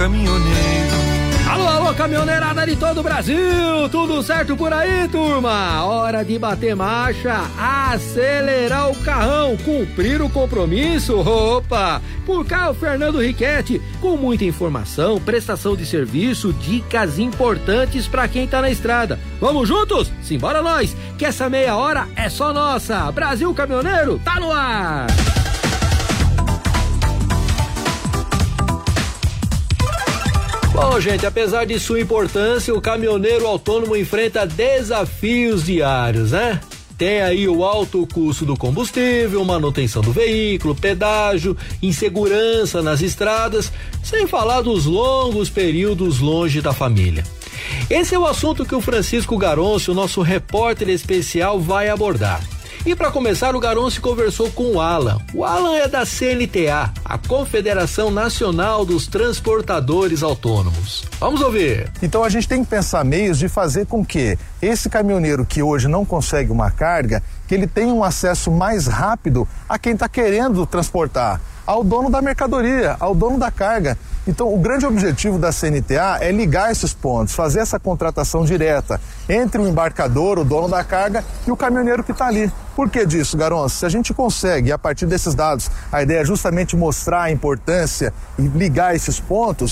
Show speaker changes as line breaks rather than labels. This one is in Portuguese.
Caminhoneiro.
Alô, alô, caminhoneirada de todo o Brasil, tudo certo por aí, turma? Hora de bater marcha, acelerar o carrão, cumprir o compromisso, opa! Por cá o Fernando Riquetti, com muita informação, prestação de serviço, dicas importantes pra quem tá na estrada. Vamos juntos? Simbora nós, que essa meia hora é só nossa. Brasil Caminhoneiro, tá no ar! Bom, gente, apesar de sua importância, o caminhoneiro autônomo enfrenta desafios diários, né? Tem aí o alto custo do combustível, manutenção do veículo, pedágio, insegurança nas estradas, sem falar dos longos períodos longe da família. Esse é o assunto que o Francisco Garoncio, nosso repórter especial, vai abordar. E para começar, o Garoncio conversou com o Alan. O Alan é da CNTA, a Confederação Nacional dos Transportadores Autônomos. Vamos ouvir.
Então a gente tem que pensar meios de fazer com que esse caminhoneiro que hoje não consegue uma carga, que ele tenha um acesso mais rápido a quem está querendo transportar, ao dono da mercadoria, ao dono da carga. Então, o grande objetivo da CNTA é ligar esses pontos, fazer essa contratação direta entre o embarcador, o dono da carga, e o caminhoneiro que está ali. Por que disso, Garoncio? Se a gente consegue, a partir desses dados, a ideia é justamente mostrar a importância e ligar esses pontos,